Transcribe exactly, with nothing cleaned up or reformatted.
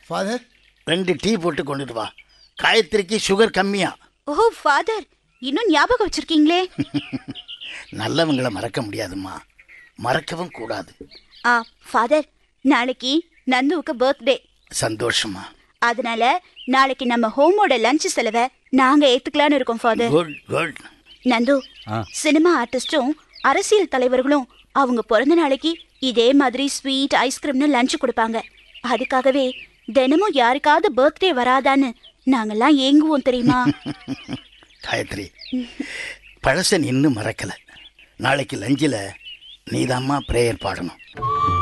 Father, ரெண்டு tea போட்டு கொண்டுட்டு வா. காயத்ரிக்கு சுகர் கம்மியா. ஓ ஃபாதர், இன்னும் ஞாபகம் வச்சிருக்கீங்களே. நல்லவங்களை மறக்க முடியாதும்மா, மறக்கவும் கூடாது. ஆ ஃபாதர், நாளைக்கு நந்துவுக்கு பர்த்டே. சந்தோஷமா. அதனால நாளைக்கு நம்ம ஹோமோட லஞ்ச் செலவை நாங்க ஏத்துக்கலான்னு இருக்கோம் father. Good good. Nandu, cinema ஆர்டிஸ்டும் அரசியல் தலைவர்களும் அவங்க பிறந்த நாளைக்கு இதே மாதிரி ஸ்வீட் ஐஸ்கிரீம்னு லஞ்ச் கொடுப்பாங்க. அதுக்காகவே தினமும் யாருக்காவது பர்த்டே வராதான்னு நாங்கெல்லாம் ஏங்குவோம் தெரியுமா? காயத்ரி, பழசன் இன்னும் மறக்கல. நாளைக்கு லஞ்சில் நீதாம்மா பிரேயர் பாடணும்.